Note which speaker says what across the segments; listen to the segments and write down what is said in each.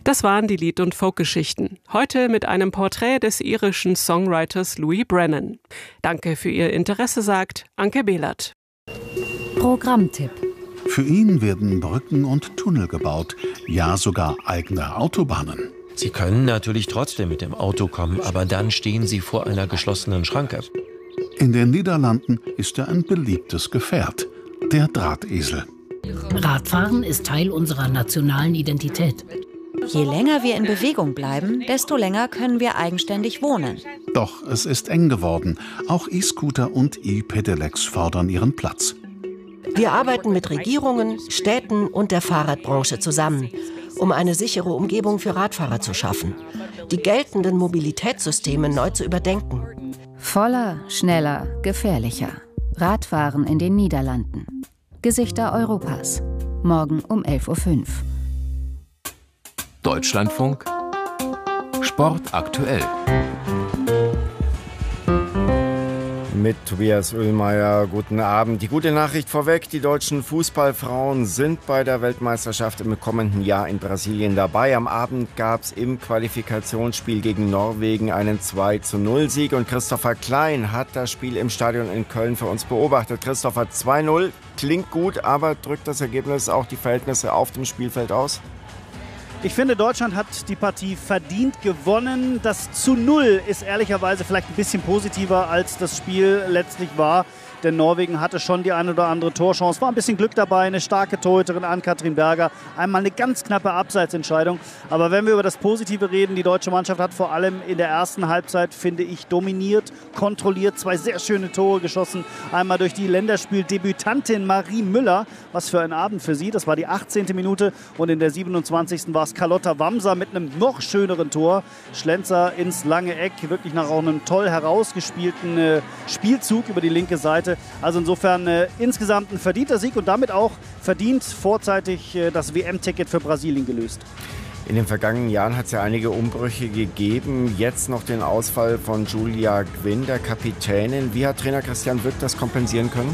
Speaker 1: Das waren die Lied- und Folkgeschichten. Heute mit einem Porträt des irischen Songwriters Louis Brennan. Danke für Ihr Interesse, sagt Anke Behlert.
Speaker 2: Programmtipp.
Speaker 3: Für ihn werden Brücken und Tunnel gebaut, ja sogar eigene Autobahnen.
Speaker 4: Sie können natürlich trotzdem mit dem Auto kommen, aber dann stehen Sie vor einer geschlossenen Schranke.
Speaker 3: In den Niederlanden ist er ein beliebtes Gefährt, der Drahtesel.
Speaker 2: Radfahren ist Teil unserer nationalen Identität.
Speaker 5: Je länger wir in Bewegung bleiben, desto länger können wir eigenständig wohnen.
Speaker 3: Doch es ist eng geworden. Auch E-Scooter und E-Pedelecs fordern ihren Platz.
Speaker 6: Wir arbeiten mit Regierungen, Städten und der Fahrradbranche zusammen, um eine sichere Umgebung für Radfahrer zu schaffen, die geltenden Mobilitätssysteme neu zu überdenken.
Speaker 7: Voller, schneller, gefährlicher. Radfahren in den Niederlanden. Gesichter Europas. Morgen um 11.05 Uhr.
Speaker 8: Deutschlandfunk Sport aktuell.
Speaker 9: Mit Tobias Oehlmeier, guten Abend. Die gute Nachricht vorweg, die deutschen Fußballfrauen sind bei der Weltmeisterschaft im kommenden Jahr in Brasilien dabei. Am Abend gab es im Qualifikationsspiel gegen Norwegen einen 2:0-Sieg und Christopher Klein hat das Spiel im Stadion in Köln für uns beobachtet. Christopher, 2:0 klingt gut, aber drückt das Ergebnis auch die Verhältnisse auf dem Spielfeld aus?
Speaker 10: Ich finde, Deutschland hat die Partie verdient gewonnen. Das =0 ist ehrlicherweise vielleicht ein bisschen positiver, als das Spiel letztlich war. Denn Norwegen hatte schon die eine oder andere Torchance. War ein bisschen Glück dabei, eine starke Torhüterin Ann-Kathrin Berger. Einmal eine ganz knappe Abseitsentscheidung. Aber wenn wir über das Positive reden, die deutsche Mannschaft hat vor allem in der ersten Halbzeit, finde ich, dominiert, kontrolliert, 2 sehr schöne Tore geschossen. Einmal durch die Länderspieldebütantin Marie Müller. Was für ein Abend für sie. Das war die 18. Minute. Und in der 27. war es Carlotta Wamser mit einem noch schöneren Tor. Schlenzer ins lange Eck. Wirklich nach auch einem toll herausgespielten Spielzug über die linke Seite. Also insofern insgesamt ein verdienter Sieg und damit auch verdient vorzeitig das WM-Ticket für Brasilien gelöst.
Speaker 9: In den vergangenen Jahren hat es ja einige Umbrüche gegeben. Jetzt noch den Ausfall von Julia Gwynn, der Kapitänin. Wie hat Trainer Christian Wück das kompensieren können?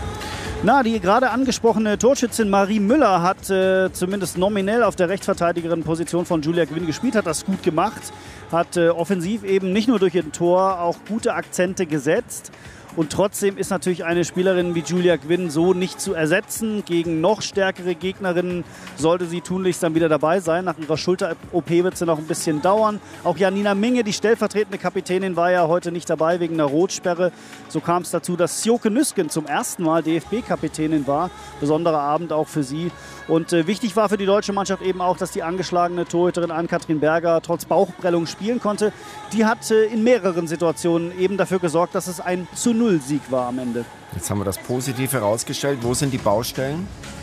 Speaker 10: Na, die gerade angesprochene Torschützin Marie Müller hat zumindest nominell auf der Rechtsverteidigerin-Position von Julia Gwynn gespielt, hat das gut gemacht, hat offensiv eben nicht nur durch ihr Tor auch gute Akzente gesetzt. Und trotzdem ist natürlich eine Spielerin wie Julia Gwynn so nicht zu ersetzen. Gegen noch stärkere Gegnerinnen sollte sie tunlichst dann wieder dabei sein. Nach ihrer Schulter-OP wird sie noch ein bisschen dauern. Auch Janina Minge, die stellvertretende Kapitänin, war ja heute nicht dabei wegen einer Rotsperre. So kam es dazu, dass Sjoke Nüsken zum ersten Mal DFB-Kapitänin war. Besonderer Abend auch für sie. Und wichtig war für die deutsche Mannschaft eben auch, dass die angeschlagene Torhüterin Ann-Kathrin Berger trotz Bauchprellung spielen konnte. Die hat in mehreren Situationen eben dafür gesorgt, dass es ein =0-Sieg war am Ende.
Speaker 9: Jetzt haben wir das Positive herausgestellt. Wo sind die Baustellen?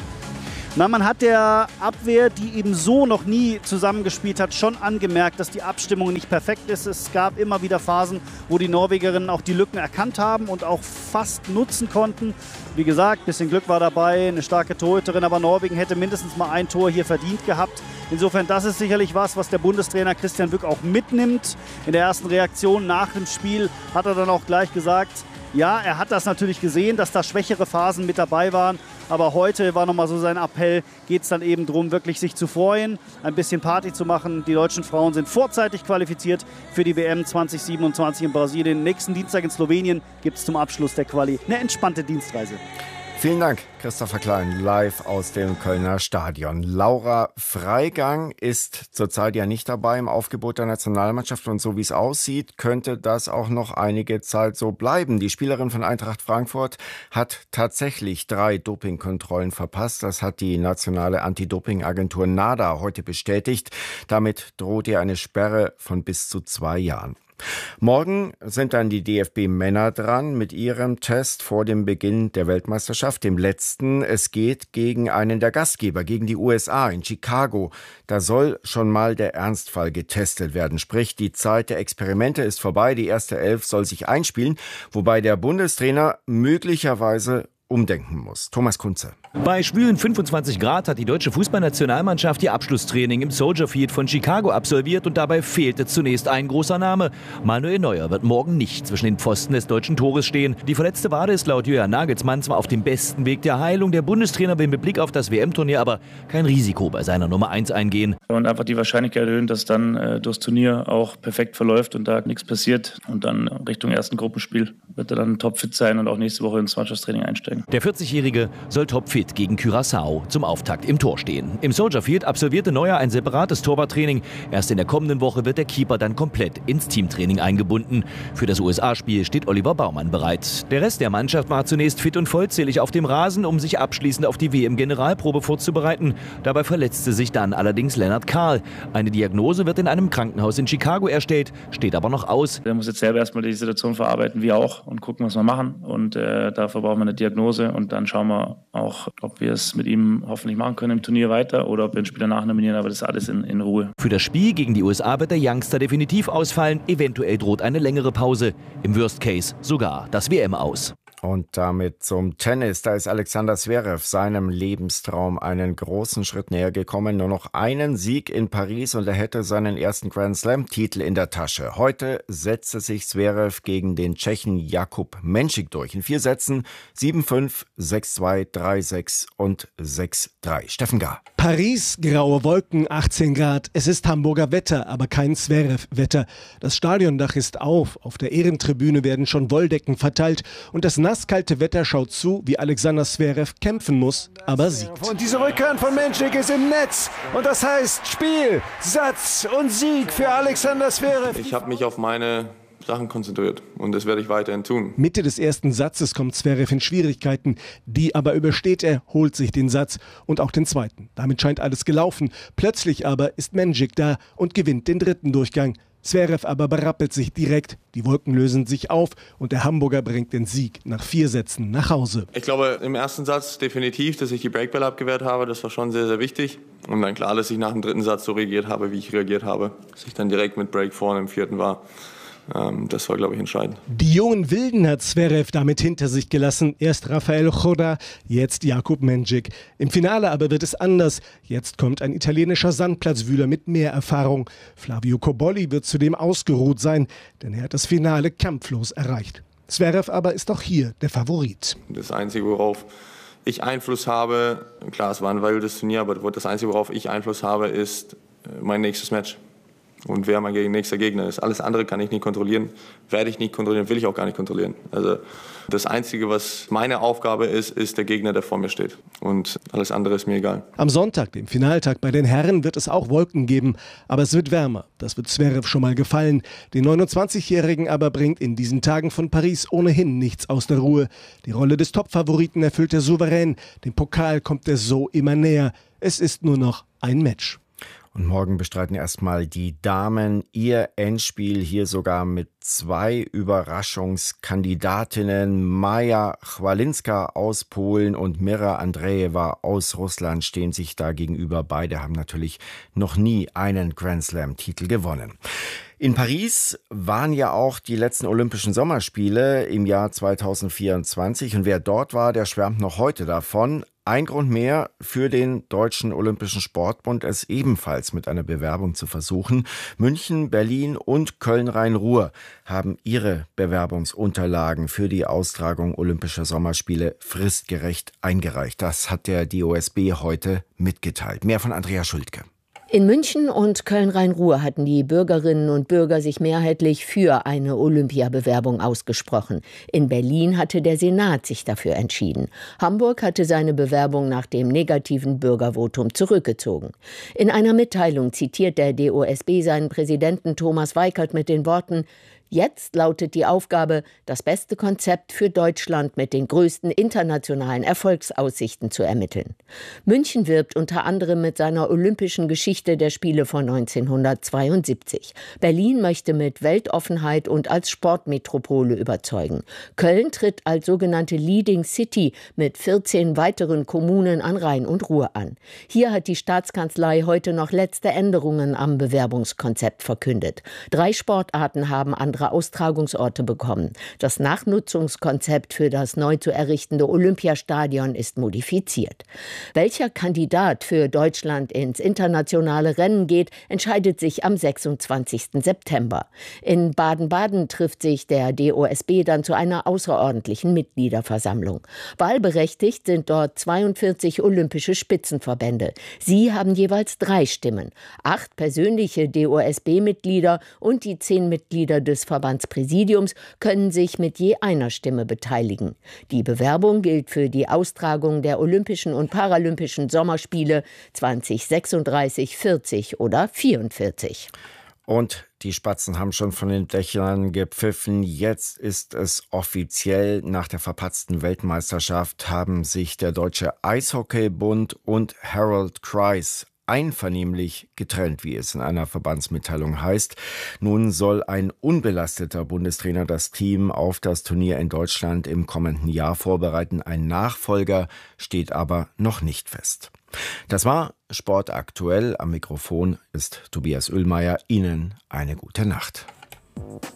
Speaker 10: Na, man hat der Abwehr, die eben so noch nie zusammengespielt hat, schon angemerkt, dass die Abstimmung nicht perfekt ist. Es gab immer wieder Phasen, wo die Norwegerinnen auch die Lücken erkannt haben und auch fast nutzen konnten. Wie gesagt, ein bisschen Glück war dabei, eine starke Torhüterin, aber Norwegen hätte mindestens mal ein Tor hier verdient gehabt. Insofern, das ist sicherlich was der Bundestrainer Christian Wück auch mitnimmt. In der ersten Reaktion nach dem Spiel hat er dann auch gleich gesagt, ja, er hat das natürlich gesehen, dass da schwächere Phasen mit dabei waren. Aber heute war nochmal so sein Appell, geht es dann eben darum, wirklich sich zu freuen, ein bisschen Party zu machen. Die deutschen Frauen sind vorzeitig qualifiziert für die WM 2027 in Brasilien. Nächsten Dienstag in Slowenien gibt es zum Abschluss der Quali eine entspannte Dienstreise.
Speaker 9: Vielen Dank, Christopher Klein, live aus dem Kölner Stadion. Laura Freigang ist zurzeit ja nicht dabei im Aufgebot der Nationalmannschaft und so wie es aussieht, könnte das auch noch einige Zeit so bleiben. Die Spielerin von Eintracht Frankfurt hat tatsächlich 3 Dopingkontrollen verpasst. Das hat die nationale Anti-Doping-Agentur NADA heute bestätigt. Damit droht ihr eine Sperre von bis zu 2 Jahren. Morgen sind dann die DFB-Männer dran mit ihrem Test vor dem Beginn der Weltmeisterschaft, dem letzten. Es geht gegen einen der Gastgeber, gegen die USA in Chicago. Da soll schon mal der Ernstfall getestet werden. Sprich, die Zeit der Experimente ist vorbei. Die erste Elf soll sich einspielen, wobei der Bundestrainer möglicherweise umdenken muss. Thomas Kunze.
Speaker 11: Bei schwülen 25 Grad hat die deutsche Fußballnationalmannschaft ihr Abschlusstraining im Soldier Field von Chicago absolviert und dabei fehlte zunächst ein großer Name. Manuel Neuer wird morgen nicht zwischen den Pfosten des deutschen Tores stehen. Die verletzte Wade ist laut Julian Nagelsmann zwar auf dem besten Weg der Heilung. Der Bundestrainer will mit Blick auf das WM-Turnier aber kein Risiko bei seiner Nummer 1 eingehen.
Speaker 12: Und einfach die Wahrscheinlichkeit erhöhen, dass dann durchs Turnier auch perfekt verläuft und da nichts passiert. Und dann Richtung ersten Gruppenspiel wird er dann topfit sein und auch nächste Woche ins Mannschaftstraining einsteigen.
Speaker 11: Der 40-Jährige soll topfit gegen Curaçao zum Auftakt im Tor stehen. Im Soldier Field absolvierte Neuer ein separates Torwarttraining. Erst in der kommenden Woche wird der Keeper dann komplett ins Teamtraining eingebunden. Für das USA-Spiel steht Oliver Baumann bereit. Der Rest der Mannschaft war zunächst fit und vollzählig auf dem Rasen, um sich abschließend auf die WM-Generalprobe vorzubereiten. Dabei verletzte sich dann allerdings Lennart Kahl. Eine Diagnose wird in einem Krankenhaus in Chicago erstellt, steht aber noch aus.
Speaker 12: Er muss jetzt selber erstmal die Situation verarbeiten, wir auch, und gucken, was wir machen. Und dafür brauchen wir eine Diagnose und dann schauen wir auch, ob wir es mit ihm hoffentlich machen können im Turnier weiter oder ob wir den Spieler nachnominieren, aber das ist alles in Ruhe.
Speaker 11: Für das Spiel gegen die USA wird der Youngster definitiv ausfallen. Eventuell droht eine längere Pause. Im Worst Case sogar das WM aus.
Speaker 9: Und damit zum Tennis. Da ist Alexander Zverev seinem Lebenstraum einen großen Schritt näher gekommen. Nur noch einen Sieg in Paris und er hätte seinen ersten Grand-Slam-Titel in der Tasche. Heute setzte sich Zverev gegen den Tschechen Jakub Menšík durch. In 4 Sätzen 7-5, 6-2, 3-6 und 6-3. Steffen Gahr.
Speaker 13: Paris, graue Wolken, 18 Grad. Es ist Hamburger Wetter, aber kein Zverev-Wetter. Das Stadiondach ist auf. Auf der Ehrentribüne werden schon Wolldecken verteilt. Und das nasskalte Wetter schaut zu, wie Alexander Zverev kämpfen muss, aber siegt.
Speaker 14: Und diese Rückhand von Menšík ist im Netz. Und das heißt Spiel, Satz und Sieg für Alexander Zverev.
Speaker 15: Ich habe mich auf meine Sachen konzentriert und das werde ich weiterhin tun.
Speaker 13: Mitte des ersten Satzes kommt Zverev in Schwierigkeiten. Die aber übersteht er, holt sich den Satz und auch den zweiten. Damit scheint alles gelaufen. Plötzlich aber ist Menšík da und gewinnt den dritten Durchgang. Zverev aber berappelt sich direkt, die Wolken lösen sich auf und der Hamburger bringt den Sieg nach 4 Sätzen nach Hause.
Speaker 15: Ich glaube im ersten Satz definitiv, dass ich die Breakball abgewehrt habe, das war schon sehr, sehr wichtig. Und dann klar, dass ich nach dem dritten Satz so reagiert habe, wie ich reagiert habe. Dass ich dann direkt mit Break vorne im 4. war. Das war, glaube ich, entscheidend.
Speaker 13: Die jungen Wilden hat Zverev damit hinter sich gelassen. Erst Rafael Chodá, jetzt Jakub Menšík. Im Finale aber wird es anders. Jetzt kommt ein italienischer Sandplatzwühler mit mehr Erfahrung. Flavio Cobolli wird zudem ausgeruht sein, denn er hat das Finale kampflos erreicht. Zverev aber ist auch hier der Favorit.
Speaker 15: Das Einzige, worauf ich Einfluss habe, klar, es war ein wildes Turnier, aber das Einzige, worauf ich Einfluss habe, ist mein nächstes Match. Und wer mein nächster Gegner ist. Alles andere kann ich nicht kontrollieren, werde ich nicht kontrollieren, will ich auch gar nicht kontrollieren. Also das Einzige, was meine Aufgabe ist, ist der Gegner, der vor mir steht. Und alles andere ist mir egal.
Speaker 13: Am Sonntag, dem Finaltag bei den Herren, wird es auch Wolken geben. Aber es wird wärmer. Das wird Zverev schon mal gefallen. Den 29-Jährigen aber bringt in diesen Tagen von Paris ohnehin nichts aus der Ruhe. Die Rolle des Topfavoriten erfüllt er souverän. Dem Pokal kommt er so immer näher. Es ist nur noch ein Match.
Speaker 9: Und morgen bestreiten erstmal die Damen ihr Endspiel, hier sogar mit 2 Überraschungskandidatinnen. Maja Chwalinska aus Polen und Mira Andreeva aus Russland stehen sich da gegenüber. Beide haben natürlich noch nie einen Grand-Slam-Titel gewonnen. In Paris waren ja auch die letzten Olympischen Sommerspiele im Jahr 2024. Und wer dort war, der schwärmt noch heute davon. Ein Grund mehr für den Deutschen Olympischen Sportbund, es ebenfalls mit einer Bewerbung zu versuchen. München, Berlin und Köln-Rhein-Ruhr haben ihre Bewerbungsunterlagen für die Austragung Olympischer Sommerspiele fristgerecht eingereicht. Das hat der DOSB heute mitgeteilt. Mehr von Andrea Schultke.
Speaker 16: In München und Köln-Rhein-Ruhr hatten die Bürgerinnen und Bürger sich mehrheitlich für eine Olympiabewerbung ausgesprochen. In Berlin hatte der Senat sich dafür entschieden. Hamburg hatte seine Bewerbung nach dem negativen Bürgervotum zurückgezogen. In einer Mitteilung zitiert der DOSB seinen Präsidenten Thomas Weikert mit den Worten: Jetzt lautet die Aufgabe, das beste Konzept für Deutschland mit den größten internationalen Erfolgsaussichten zu ermitteln. München wirbt unter anderem mit seiner olympischen Geschichte der Spiele von 1972. Berlin möchte mit Weltoffenheit und als Sportmetropole überzeugen. Köln tritt als sogenannte Leading City mit 14 weiteren Kommunen an Rhein und Ruhr an. Hier hat die Staatskanzlei heute noch letzte Änderungen am Bewerbungskonzept verkündet. 3 Sportarten haben andere andere Austragungsorte bekommen. Das Nachnutzungskonzept für das neu zu errichtende Olympiastadion ist modifiziert. Welcher Kandidat für Deutschland ins internationale Rennen geht, entscheidet sich am 26. September. In Baden-Baden trifft sich der DOSB dann zu einer außerordentlichen Mitgliederversammlung. Wahlberechtigt sind dort 42 olympische Spitzenverbände. Sie haben jeweils 3 Stimmen. 8 persönliche DOSB-Mitglieder und die 10 Mitglieder des Verbandspräsidiums können sich mit je einer Stimme beteiligen. Die Bewerbung gilt für die Austragung der Olympischen und Paralympischen Sommerspiele 2036, 40 oder 44.
Speaker 9: Und die Spatzen haben schon von den Dächern gepfiffen. Jetzt ist es offiziell. Nach der verpatzten Weltmeisterschaft haben sich der Deutsche Eishockeybund und Harold Kreis einvernehmlich getrennt, wie es in einer Verbandsmitteilung heißt. Nun soll ein unbelasteter Bundestrainer das Team auf das Turnier in Deutschland im kommenden Jahr vorbereiten. Ein Nachfolger steht aber noch nicht fest. Das war Sport aktuell. Am Mikrofon ist Tobias Oehlmeier. Ihnen eine gute Nacht.